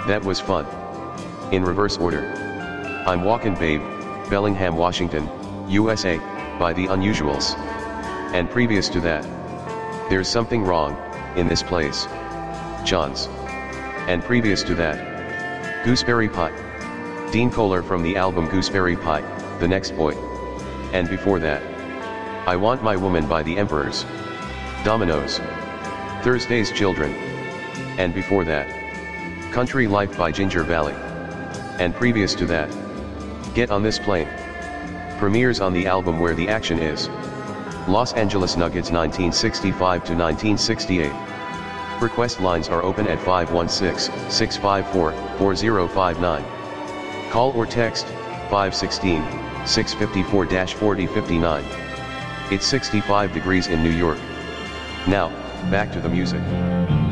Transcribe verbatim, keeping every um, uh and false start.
That was fun. In reverse order. I'm Walkin' Babe, Bellingham, Washington, U S A, by The Unusuals. And previous to that, There's Something Wrong, in This Place, Johns. And previous to that, Gooseberry Pie, Dean Kohler from the album Gooseberry Pie, The Next Boy. And before that, I Want My Woman by The Emperors, Dominoes, Thursday's Children. And before that, Country Life by Ginger Valley. And previous to that, Get on This Plane, premieres on the album Where the Action Is, Los Angeles Nuggets nineteen sixty-five to nineteen sixty-eight. Request lines are open at five one six, six five four, four zero five nine. Call or text five one six, six five four, four zero five nine. It's sixty-five degrees in New York. Now, back to the music.